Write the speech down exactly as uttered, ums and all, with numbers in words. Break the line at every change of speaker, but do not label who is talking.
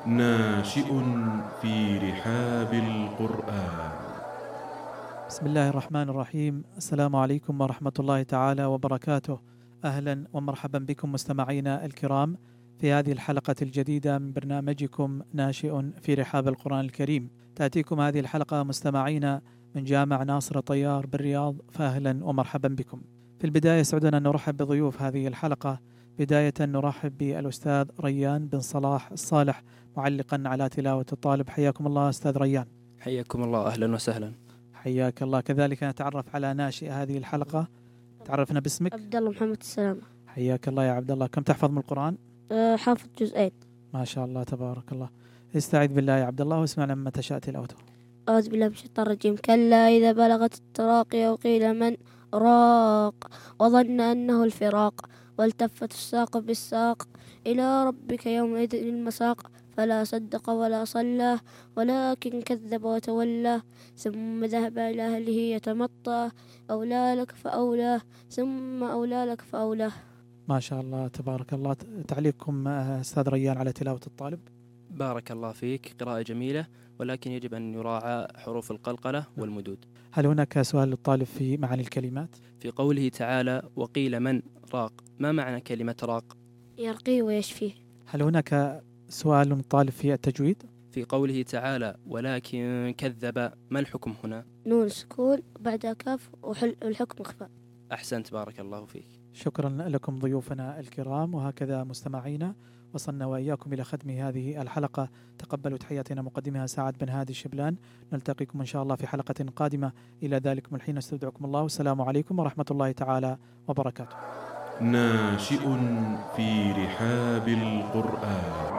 ناشئ في رحاب القرآن.
بسم الله الرحمن الرحيم. السلام عليكم ورحمة الله تعالى وبركاته. أهلا ومرحبا بكم مستمعينا الكرام في هذه الحلقة الجديدة من برنامجكم ناشئ في رحاب القرآن الكريم. تأتيكم هذه الحلقة مستمعينا من جامع ناصر طيار بالرياض، فأهلا ومرحبا بكم. في البداية يسعدنا أن نرحب بضيوف هذه الحلقة. بداية نرحب بالأستاذ ريان بن صلاح الصالح معلقا على تلاوة الطالب. حياكم الله أستاذ ريان.
حياكم الله، أهلا وسهلا.
حياك الله. كذلك نتعرف على ناشئ هذه الحلقة. تعرفنا باسمك.
عبد الله محمد السلامة.
حياك الله يا عبد الله. كم تحفظ من القرآن؟
أه حافظ جزئين.
ما شاء الله تبارك الله. استعذ بالله يا عبد الله واسمع لما تشاء تلاوته.
أعوذ بالله من الشيطان الرجيم. كلا إذا بلغت التراقي وقيل من راق وظن أنه الفراق والتفت الساق بالساق إلى ربك يومئذ المساق فلا صدق ولا صلى ولكن كذب وتولى ثم ذهب إلى أهله يتمطى أولى لك فأولى ثم أولى لك فأولى.
ما شاء الله تبارك الله. تعليقكم أستاذ ريان على تلاوة الطالب؟
بارك الله فيك، قراءة جميلة، ولكن يجب أن يراعى حروف القلقلة والمدود.
هل هناك سؤال للطالب في معاني الكلمات؟
في قوله تعالى وقيل من راق، ما معنى كلمة راق؟
يرقيه ويشفيه.
هل هناك سؤال للطالب في التجويد؟
في قوله تعالى ولكن كذب، ما الحكم هنا؟
نون سكون بعدها كاف والحكم إخفاء.
أحسنت، بارك الله فيك.
شكرا لكم ضيوفنا الكرام. وهكذا مستمعينا وصلنا وإياكم إلى ختم هذه الحلقة. تقبلوا تحياتنا مقدمها سعد بن هادي الشبلان. نلتقيكم إن شاء الله في حلقة قادمة. إلى ذلكم الحين استودعكم الله والسلام عليكم ورحمة الله تعالى وبركاته.
ناشئ في رحاب القرآن.